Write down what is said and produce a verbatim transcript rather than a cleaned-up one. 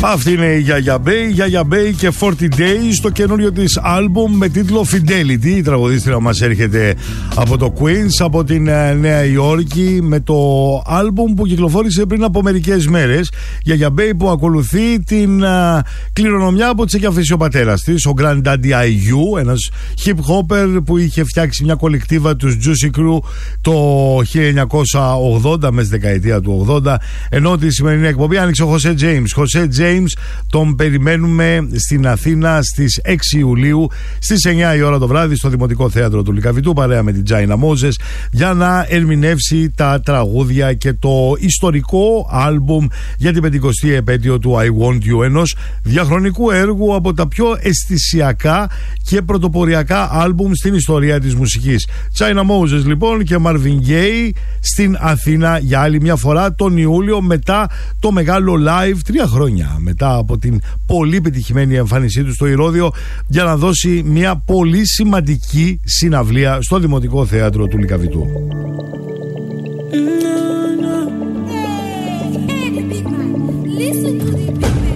Αυτή είναι η Γιαγιά Μπέι, Γιαγιά Μπέι και φορτί Days, το καινούριο της άλμπουμ με τίτλο Fidelity. Η τραγουδίστρια μας έρχεται από το Queens, από την Νέα Υόρκη, με το άλμπουμ που κυκλοφόρησε πριν από μερικές μέρες. Γιαγιά Μπέι που ακολουθεί την α, κληρονομιά που της έχει αφήσει ο πατέρας της, ο Granddaddy άι γιου, ένας hip hopper που είχε φτιάξει μια κολεκτίβα τους Juicy Crew το χίλια εννιακόσια ογδόντα, μέσα στη δεκαετία του ογδόντα, ενώ τη σημερινή εκπομπή άνοιξε ο Χωσέ James. Χωσέ James τον περιμένουμε στην Αθήνα στις έξι Ιουλίου στις εννιά η ώρα το βράδυ στο Δημοτικό Θέατρο του Λυκαβητού, παρέα με την China Moses, για να ερμηνεύσει τα τραγούδια και το ιστορικό άλμπουμ για την πεντηκοστή επέτειο του I Want You, ενός διαχρονικού έργου από τα πιο αισθησιακά και πρωτοποριακά άλμπουμ στην ιστορία της μουσικής. China Moses λοιπόν και Marvin Gaye στην Αθήνα για άλλη μια φορά τον Ιούλιο, μετά το μεγάλο live, τρία χρόνια μετά από την πολύ πετυχημένη εμφάνισή του στο Ηρώδειο, για να δώσει μια πολύ σημαντική συναυλία στο Δημοτικό Θέατρο του Λυκαβητού.